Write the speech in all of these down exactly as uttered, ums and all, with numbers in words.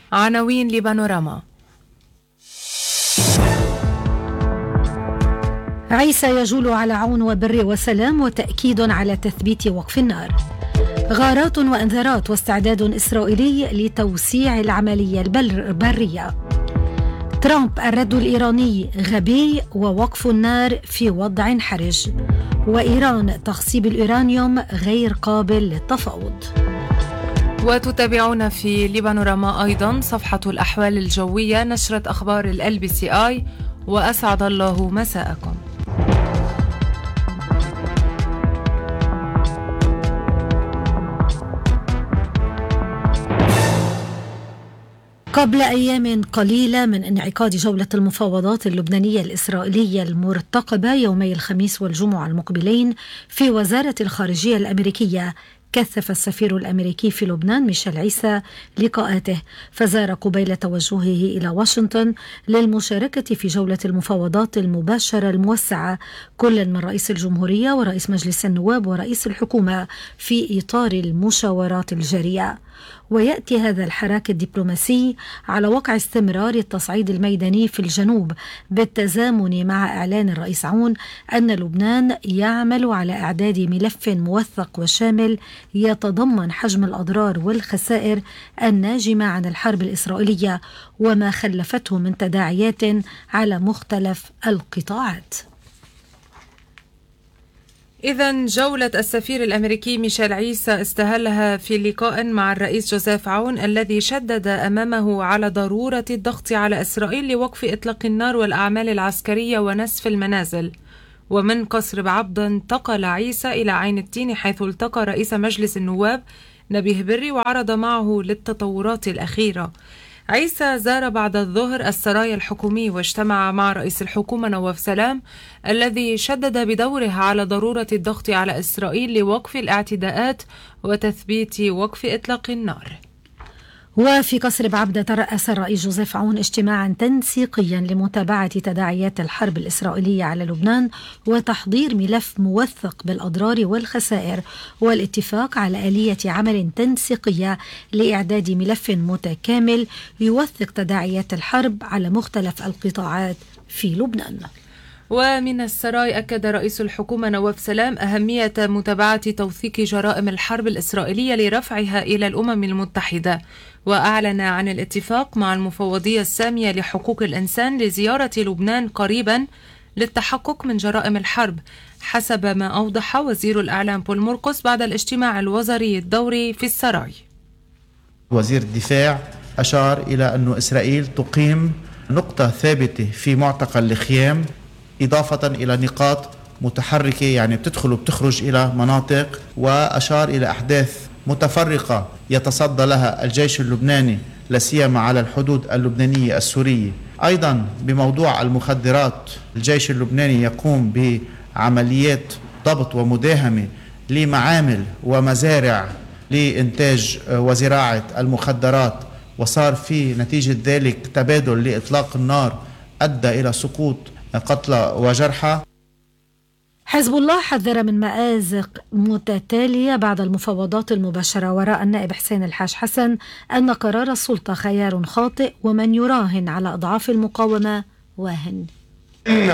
عناوين لبانوراما. عيسى يجول على عون وبر وسلام وتأكيد على تثبيت وقف النار. غارات وإنذارات واستعداد إسرائيلي لتوسيع العملية البرية. ترامب الرد الإيراني غبي ووقف النار في وضع حرج. وإيران تخصيب اليورانيوم غير قابل للتفاوض. وتتابعون في لبانوراما أيضا صفحة الأحوال الجوية، نشرة أخبار ال بي سي آي، وأسعد الله مساءكم. قبل أيام قليلة من انعقاد جولة المفاوضات اللبنانية الإسرائيلية المرتقبة يومي الخميس والجمعة المقبلين في وزارة الخارجية الأمريكية، كثف السفير الأمريكي في لبنان ميشيل عيسى لقاءاته، فزار قبيل توجهه إلى واشنطن للمشاركة في جولة المفاوضات المباشرة الموسعة كل من رئيس الجمهورية ورئيس مجلس النواب ورئيس الحكومة في إطار المشاورات الجارية. ويأتي هذا الحراك الدبلوماسي على وقع استمرار التصعيد الميداني في الجنوب، بالتزامن مع إعلان الرئيس عون أن لبنان يعمل على إعداد ملف موثق وشامل يتضمن حجم الأضرار والخسائر الناجمة عن الحرب الإسرائيلية وما خلفته من تداعيات على مختلف القطاعات. إذن جولة السفير الأمريكي ميشيل عيسى استهلها في لقاء مع الرئيس جوزيف عون، الذي شدد أمامه على ضرورة الضغط على إسرائيل لوقف إطلاق النار والأعمال العسكرية ونسف المنازل. ومن قصر بعبد انتقل عيسى إلى عين التين، حيث التقى رئيس مجلس النواب نبيه بري وعرض معه للتطورات الأخيرة. عيسى زار بعد الظهر السرايا الحكومي واجتمع مع رئيس الحكومة نواف سلام، الذي شدد بدوره على ضرورة الضغط على إسرائيل لوقف الاعتداءات وتثبيت وقف إطلاق النار. وفي قصر بعبدة ترأس الرئيس جوزيف عون اجتماعا تنسيقيا لمتابعة تداعيات الحرب الإسرائيلية على لبنان وتحضير ملف موثق بالأضرار والخسائر، والاتفاق على آلية عمل تنسيقية لإعداد ملف متكامل يوثق تداعيات الحرب على مختلف القطاعات في لبنان. ومن السراي أكد رئيس الحكومة نواف سلام أهمية متابعة توثيق جرائم الحرب الإسرائيلية لرفعها إلى الأمم المتحدة، وأعلن عن الاتفاق مع المفوضية السامية لحقوق الإنسان لزيارة لبنان قريبا للتحقق من جرائم الحرب، حسب ما أوضح وزير الإعلام بول مرقس بعد الاجتماع الوزاري الدوري في السراي. وزير الدفاع أشار إلى أن إسرائيل تقيم نقطة ثابتة في معتقل الخيام، إضافة إلى نقاط متحركة يعني بتدخل وبتخرج إلى مناطق، وأشار إلى أحداث متفرقة يتصدى لها الجيش اللبناني لاسيما على الحدود اللبنانية السورية. أيضا بموضوع المخدرات، الجيش اللبناني يقوم بعمليات ضبط ومداهمة لمعامل ومزارع لإنتاج وزراعة المخدرات، وصار في نتيجة ذلك تبادل لإطلاق النار أدى إلى سقوط قتلى وجرحى. حزب الله حذر من مآزق متتالية بعد المفاوضات المباشرة، وراء النائب حسين الحاج حسن أن قرار السلطة خيار خاطئ ومن يراهن على أضعاف المقاومة واهن. إن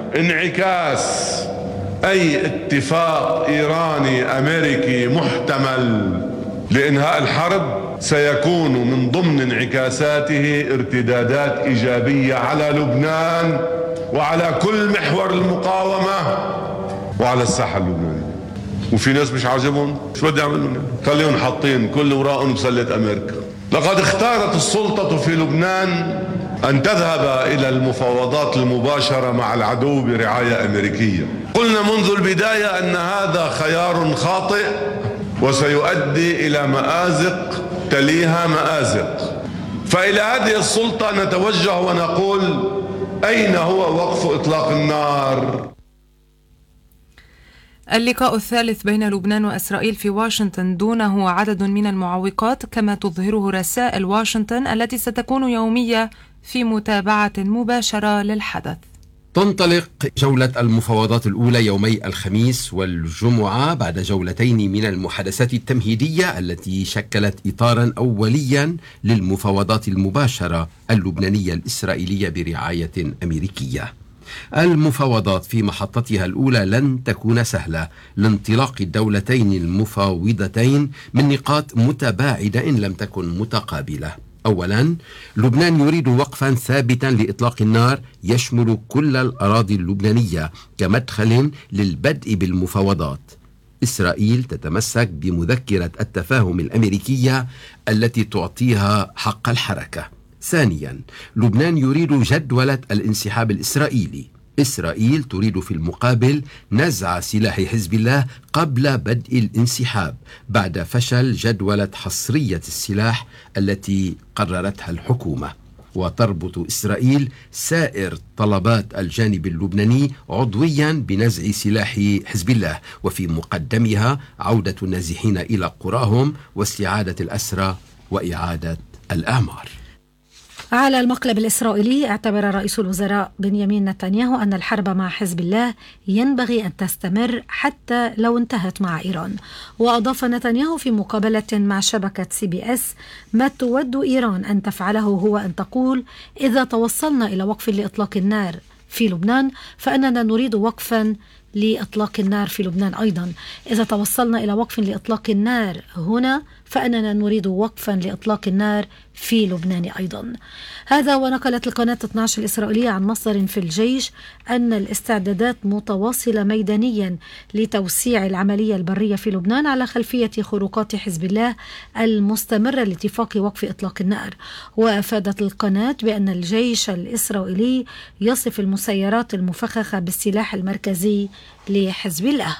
انعكاس أي اتفاق إيراني أمريكي محتمل لإنهاء الحرب سيكون من ضمن انعكاساته ارتدادات إيجابية على لبنان وعلى كل محور المقاومة وعلى الساحة اللبنانية. وفي ناس مش عاجبهم، شو بدي أعمل منهم؟ خليهم حاطين كل وراءهم بسلة أمريكا. لقد اختارت السلطة في لبنان أن تذهب إلى المفاوضات المباشرة مع العدو برعاية أمريكية. قلنا منذ البداية أن هذا خيار خاطئ وسيؤدي إلى مآزق تليها مآزق. فإلى هذه السلطة نتوجه ونقول: أين هو وقف إطلاق النار؟ اللقاء الثالث بين لبنان وإسرائيل في واشنطن دونه عدد من المعوقات، كما تظهره رسائل واشنطن التي ستكون يومية في متابعة مباشرة للحدث. تنطلق جولة المفاوضات الأولى يومي الخميس والجمعة بعد جولتين من المحادثات التمهيدية التي شكلت إطارا أوليا للمفاوضات المباشرة اللبنانية الإسرائيلية برعاية أمريكية. المفاوضات في محطتها الأولى لن تكون سهلة لانطلاق الدولتين المفاوضتين من نقاط متباعدة إن لم تكن متقابلة. أولا، لبنان يريد وقفا ثابتا لإطلاق النار يشمل كل الأراضي اللبنانية كمدخل للبدء بالمفاوضات. إسرائيل تتمسك بمذكرة التفاهم الأمريكية التي تعطيها حق الحركة. ثانيا، لبنان يريد جدولة الانسحاب الإسرائيلي. إسرائيل تريد في المقابل نزع سلاح حزب الله قبل بدء الانسحاب بعد فشل جدولة حصرية السلاح التي قررتها الحكومة. وتربط إسرائيل سائر طلبات الجانب اللبناني عضويا بنزع سلاح حزب الله، وفي مقدمها عودة النازحين إلى قراهم واستعادة الأسرى وإعادة الأعمار. على المقلب الإسرائيلي، اعتبر رئيس الوزراء بنيامين نتنياهو أن الحرب مع حزب الله ينبغي أن تستمر حتى لو انتهت مع إيران. وأضاف نتنياهو في مقابلة مع شبكة سي بي اس: ما تود إيران أن تفعله هو أن تقول إذا توصلنا إلى وقف لإطلاق النار في لبنان فإننا نريد وقفا لإطلاق النار في لبنان أيضا. إذا توصلنا إلى وقف لإطلاق النار هنا فإننا نريد وقفا لإطلاق النار في لبنان أيضا. هذا ونقلت القناة اثني عشر الإسرائيلية عن مصدر في الجيش أن الاستعدادات متواصلة ميدانيا لتوسيع العملية البرية في لبنان على خلفية خروقات حزب الله المستمرة لاتفاق وقف إطلاق النار. وأفادت القناة بأن الجيش الإسرائيلي يصف المسيرات المفخخة بالسلاح المركزي لحزب الله.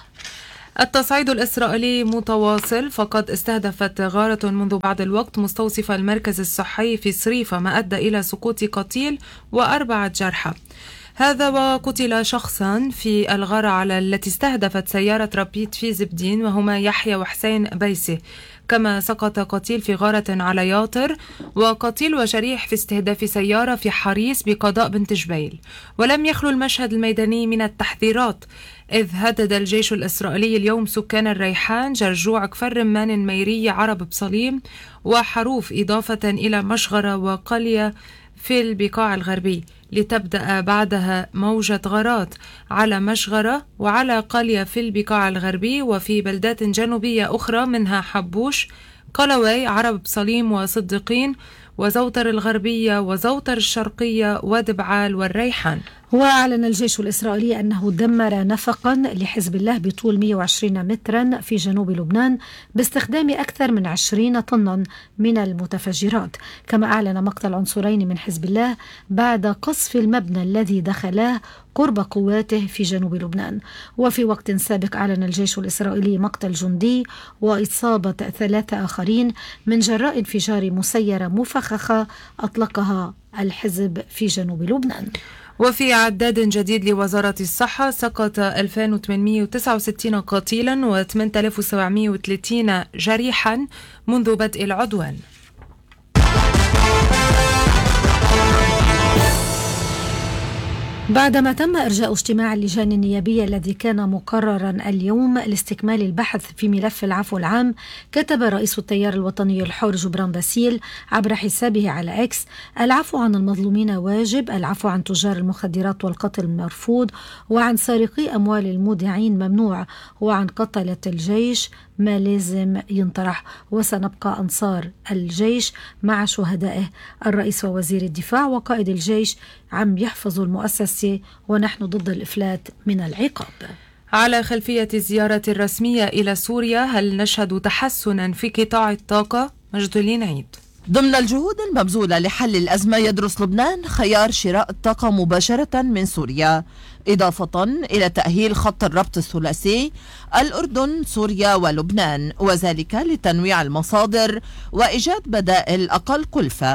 التصعيد الإسرائيلي متواصل، فقد استهدفت غارة منذ بعض الوقت مستوصف المركز الصحي في صريفة، ما أدى إلى سقوط قتيل وأربعة جرحى. هذا وقتل شخصا في الغارة على التي استهدفت سيارة رابيد في زبدين، وهما يحيى وحسين بيسي. كما سقط قتيل في غارة على ياطر، وقتيل وجريح في استهداف سيارة في حريص بقضاء بنت جبيل. ولم يخلو المشهد الميداني من التحذيرات، إذ هدد الجيش الإسرائيلي اليوم سكان الريحان، جرجوع، كفر رمان، ميرية، عرب بصليم وحروف، إضافة إلى مشغرة وقلية في البقاع الغربي، لتبدأ بعدها موجة غارات على مشغرة وعلى قلية في البقاع الغربي، وفي بلدات جنوبية أخرى منها حبوش، قلوي، عرب بصليم وصديقين وزوتر الغربية وزوتر الشرقية ودبعال والريحان. وأعلن الجيش الإسرائيلي أنه دمر نفقا لحزب الله بطول مئة وعشرين مترا في جنوب لبنان باستخدام أكثر من عشرين طنا من المتفجرات. كما أعلن مقتل عنصرين من حزب الله بعد قصف المبنى الذي دخلاه قرب قواته في جنوب لبنان. وفي وقت سابق أعلن الجيش الإسرائيلي مقتل جندي وإصابة ثلاثة آخرين من جراء انفجار مسيرة مفخخة أطلقها الحزب في جنوب لبنان. وفي عداد جديد لوزارة الصحة، سقط ألفين وثمانمئة وتسعة وستين قتيلا و ثمانية آلاف وسبعمئة وثلاثين جريحا منذ بدء العدوان. بعدما تم إرجاء اجتماع اللجان النيابية الذي كان مقررا اليوم لاستكمال البحث في ملف العفو العام، كتب رئيس التيار الوطني الحر جبران باسيل عبر حسابه على إكس: العفو عن المظلومين واجب، العفو عن تجار المخدرات والقتل مرفوض، وعن سارقي أموال المودعين ممنوع، وعن قتلة الجيش ما لازم ينطرح، وسنبقى أنصار الجيش مع شهدائه. الرئيس ووزير الدفاع وقائد الجيش عم يحفظوا المؤسسة ونحن ضد الإفلات من العقاب. على خلفية الزيارة الرسمية إلى سوريا، هل نشهد تحسنا في قطاع الطاقة؟ مجدولين عيد. ضمن الجهود المبذولة لحل الأزمة، يدرس لبنان خيار شراء الطاقة مباشرة من سوريا، إضافة إلى تأهيل خط الربط الثلاثي الأردن سوريا ولبنان، وذلك لتنويع المصادر وإيجاد بدائل أقل كلفة.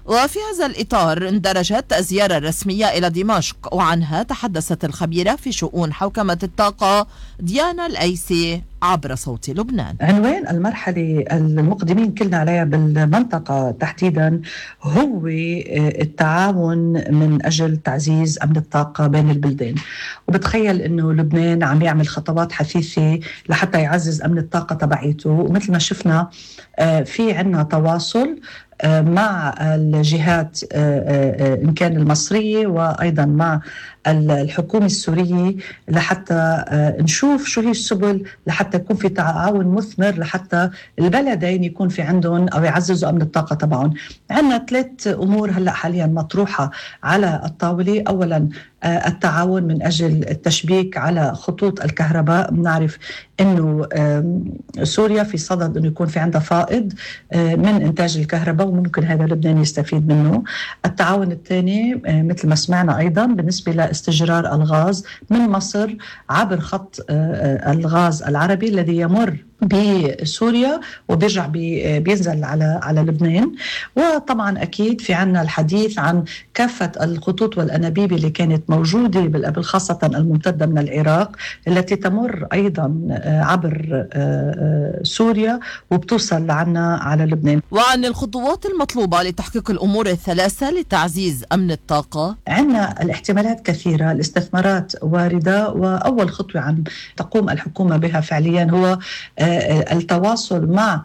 وفي هذا الإطار اندرجت الزيارة الرسمية إلى دمشق، وعنها تحدثت الخبيرة في شؤون حوكمة الطاقة ديانا الأيسي عبر صوت لبنان. عنوان المرحلة المقدمين كلنا عليها بالمنطقة تحديدا هو التعاون من أجل تعزيز أمن الطاقة بين البلدين، وبتخيل أنه لبنان عم يعمل خطوات حثيثة لحتى يعزز أمن الطاقة تبعيته. ومثل ما شفنا في عنا تواصل مع الجهات إن كان المصرية وأيضا مع الحكومة السورية لحتى نشوف شو هي السبل لحتى يكون في تعاون مثمر لحتى البلدين يكون في عندهم أو يعززوا أمن الطاقة تبعهم. عندنا ثلاث أمور هلأ حاليا مطروحة على الطاولة. أولا التعاون من أجل التشبيك على خطوط الكهرباء. بنعرف أنه سوريا في صدد أنه يكون في عندها فائض من إنتاج الكهرباء وممكن هذا لبنان يستفيد منه. التعاون الثاني مثل ما سمعنا أيضا بالنسبة لاستجرار الغاز من مصر عبر خط الغاز العربي الذي يمر بسوريا وبيرجع بي بينزل على على لبنان. وطبعا اكيد في عنا الحديث عن كافه الخطوط والانابيب اللي كانت موجوده بالقبل، خاصه الممتده من العراق التي تمر ايضا عبر سوريا وبتوصل لعنا على لبنان. وعن الخطوات المطلوبه لتحقيق الامور الثلاثه لتعزيز امن الطاقه، عنا الاحتمالات كثيره، الاستثمارات وارده، واول خطوه عم تقوم الحكومه بها فعليا هو التواصل مع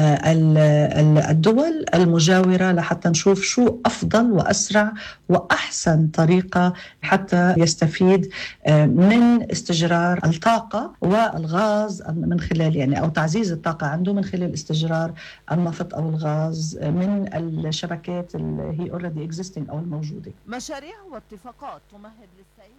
الدول المجاورة لحتى نشوف شو أفضل وأسرع وأحسن طريقة حتى يستفيد من استجرار الطاقة والغاز من خلال يعني أو تعزيز الطاقة عنده من خلال استجرار النفط أو الغاز من الشبكات اللي هي already existing أو الموجودة. مشاريع واتفاقات تمهد للسير.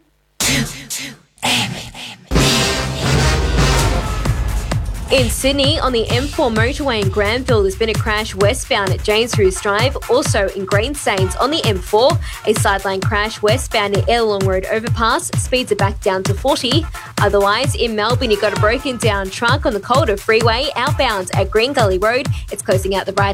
In Sydney, on the M four motorway in Granville, there's been a crash westbound at James Roos Drive. Also in Greenstanes on the M four, a sideline crash westbound near Airlong Road overpass. Speeds are back down to forty. Otherwise, in Melbourne, you've got a broken down truck on the Calder Freeway outbound at Green Gully Road. It's closing out the right